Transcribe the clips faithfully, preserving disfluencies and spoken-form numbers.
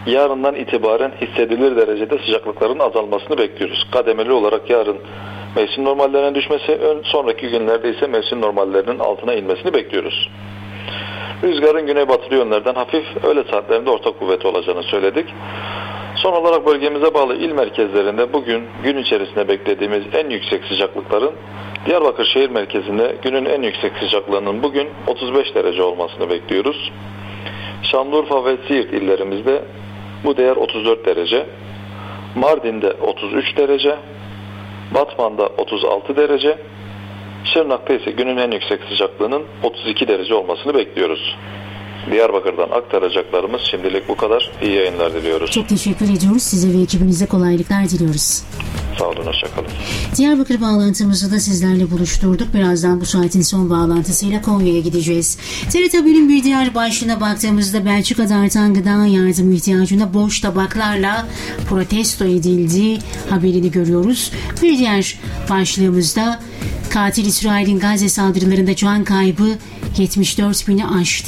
yarından itibaren hissedilir derecede sıcaklıkların azalmasını bekliyoruz. Kademeli olarak yarın mevsim normallerine düşmesi, ön sonraki günlerde ise mevsim normallerinin altına inmesini bekliyoruz. Rüzgarın güneybatılı yönlerden hafif, öğle saatlerinde orta kuvveti olacağını söyledik. Son olarak bölgemize bağlı il merkezlerinde bugün gün içerisinde beklediğimiz en yüksek sıcaklıkların Diyarbakır şehir merkezinde günün en yüksek sıcaklığının bugün otuz beş derece olmasını bekliyoruz. Şanlıurfa ve Siirt illerimizde bu değer otuz dört derece. Mardin'de otuz üç derece. Batman'da otuz altı derece. Şırnak'ta ise günün en yüksek sıcaklığının otuz iki derece olmasını bekliyoruz. Diyarbakır'dan aktaracaklarımız şimdilik bu kadar. İyi yayınlar diliyoruz. Çok teşekkür ediyoruz. Size ve ekibinize kolaylıklar diliyoruz. Sağ olun, hoşçakalın. Diyarbakır bağlantımızı da sizlerle buluşturduk. Birazdan bu saatin son bağlantısıyla Konya'ya gideceğiz. T R T Haber'in bir diğer başlığına baktığımızda Belçika'da artan gıda yardım ihtiyacına boş tabaklarla protesto edildiği haberini görüyoruz. Bir diğer başlığımızda katil İsrail'in Gazze saldırılarında can kaybı yetmiş dört bini aştı.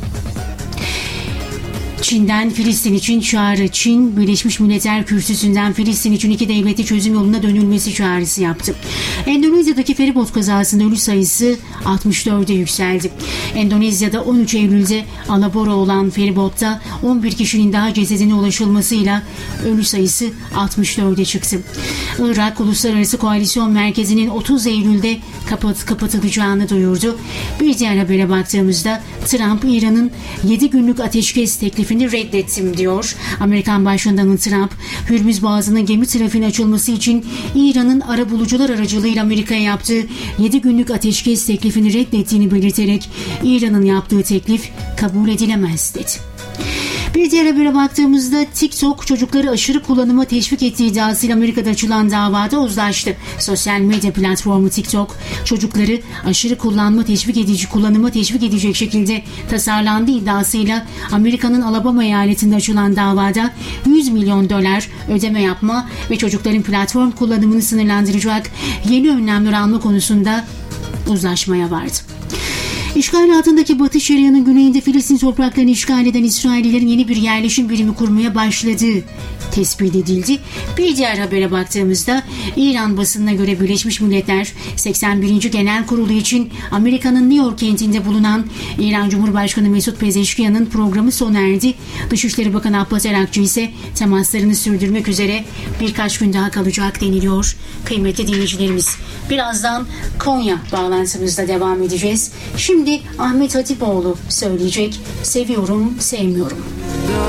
Çin'den Filistin için çağrı. Çin, Birleşmiş Milletler Kürsüsü'nden Filistin için iki devletli çözüm yoluna dönülmesi çağrısı yaptı. Endonezya'daki feribot kazasında ölü sayısı altmış dörde yükseldi. Endonezya'da on üç Eylül'de alabora olan feribotta on bir kişinin daha cesedine ulaşılmasıyla ölü sayısı altmış dörde çıktı. Irak Uluslararası Koalisyon Merkezi'nin otuz Eylül'de kapat, kapatılacağını duyurdu. Bir diğer habere baktığımızda Trump, İran'ın yedi günlük ateşkes teklifini reddettim diyor. Amerikan Başkanı Trump, Hürmüz Boğazı'nın gemi trafiğine açılması için İran'ın arabulucular aracılığıyla Amerika'ya yaptığı yedi günlük ateşkes teklifini reddettiğini belirterek İran'ın yaptığı teklif kabul edilemez dedi. Bir diğer habere baktığımızda TikTok çocukları aşırı kullanıma teşvik ettiği iddiasıyla Amerika'da açılan davada uzlaştı. Sosyal medya platformu TikTok çocukları aşırı kullanma teşvik edici kullanıma teşvik edecek şekilde tasarlandığı iddiasıyla Amerika'nın Alabama eyaletinde açılan davada yüz milyon dolar ödeme yapma ve çocukların platform kullanımını sınırlandıracak yeni önlemler alma konusunda uzlaşmaya vardı. İşgal altındaki Batı Şeria'nın güneyinde Filistin topraklarını işgal eden İsraillilerin yeni bir yerleşim birimi kurmaya başladığı tespit edildi. Bir diğer habere baktığımızda İran basınına göre Birleşmiş Milletler seksen birinci Genel Kurulu için Amerika'nın New York kentinde bulunan İran Cumhurbaşkanı Mesut Pezeşkiyan'ın programı sona erdi. Dışişleri Bakanı Abbas Arakçı ise temaslarını sürdürmek üzere birkaç gün daha kalacak deniliyor. Kıymetli dinleyicilerimiz, birazdan Konya bağlantımızda devam edeceğiz. Şimdi Ahmet Hatipoğlu söyleyecek. Seviyorum, sevmiyorum.